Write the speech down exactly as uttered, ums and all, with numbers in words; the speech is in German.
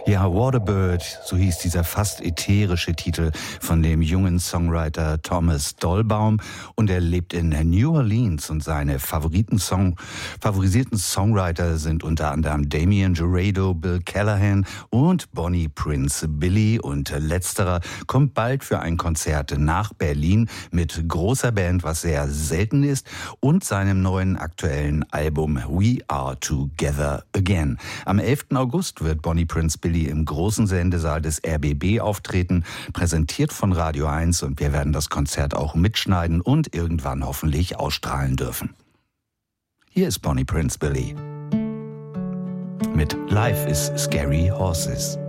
Ja, Waterbird, so hieß dieser fast ätherische Titel von dem jungen Songwriter Thomas Dolbaum. Und er lebt in New Orleans und seine Favoriten Song, favorisierten Songwriter sind unter anderem Damien Jurado, Bill Callahan und Bonnie Prince Billy. Und letzterer kommt bald für ein Konzert nach Berlin mit großer Band, was sehr selten ist, und seinem neuen aktuellen Album We Are Together Again. Am elften August wird Bonnie Prince Billy im großen Sendesaal des R B B auftreten, präsentiert von Radio eins, und wir werden das Konzert auch mitschneiden und irgendwann hoffentlich ausstrahlen dürfen. Hier ist Bonnie Prince Billy mit Life is Scary Horses.